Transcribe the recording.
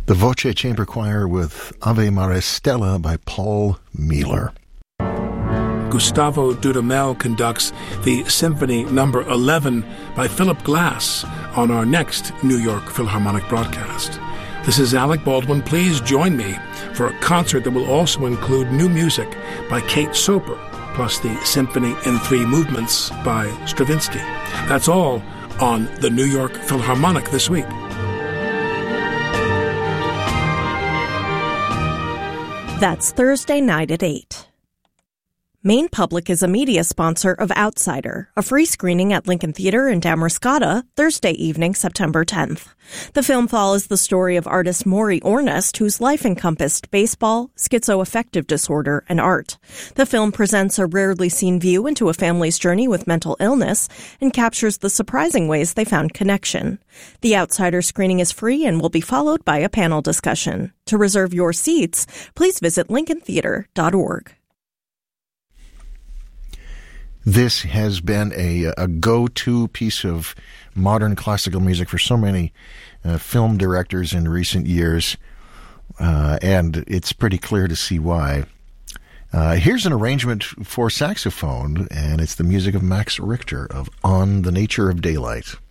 The Voce Chamber Choir with Ave Maris Stella by Paul Mueller. Gustavo Dudamel conducts the Symphony No. 11 by Philip Glass on our next New York Philharmonic broadcast. This is Alec Baldwin. Please join me for a concert that will also include new music by Kate Soper, plus the Symphony in 3 Movements by Stravinsky. That's all on the New York Philharmonic this week. That's Thursday night at 8. Maine Public is a media sponsor of Outsider, a free screening at Lincoln Theater in Damariscotta, Thursday evening, September 10th. The film follows the story of artist Maury Ornest, whose life encompassed baseball, schizoaffective disorder, and art. The film presents a rarely seen view into a family's journey with mental illness and captures the surprising ways they found connection. The Outsider screening is free and will be followed by a panel discussion. To reserve your seats, please visit lincolntheater.org. This has been a go-to piece of modern classical music for so many film directors in recent years, and it's pretty clear to see why. Here's an arrangement for saxophone, and it's the music of Max Richter of On the Nature of Daylight.